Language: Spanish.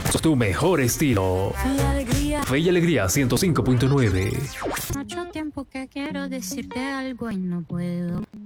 Tu mejor estilo. Fe y Alegría 105.9. Mucho tiempo que quiero decirte algo y no puedo.